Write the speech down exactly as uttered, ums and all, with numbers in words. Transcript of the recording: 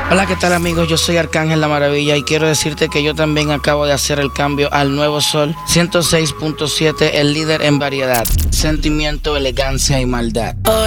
Hola, ¿qué tal amigos? Yo soy Arcángel La Maravilla y quiero decirte que yo también acabo de hacer el cambio al nuevo Sol ciento seis punto siete, el líder en variedad, sentimiento, elegancia y maldad.